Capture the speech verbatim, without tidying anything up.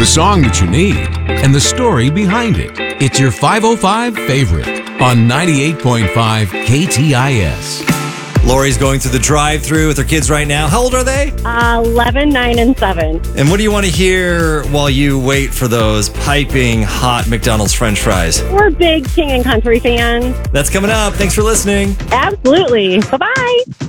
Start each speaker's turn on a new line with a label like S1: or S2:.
S1: song that you need and the story behind it. It's your five oh five favorite on ninety-eight point five K T I S.
S2: Lori's going through the drive-thru with her kids right now. How old are they?
S3: Uh, eleven, nine, and seven.
S2: And what do you want to hear while you wait for those piping hot McDonald's French fries?
S3: We're big King and Country fans.
S2: That's coming up. Thanks for listening.
S3: Absolutely. Bye-bye.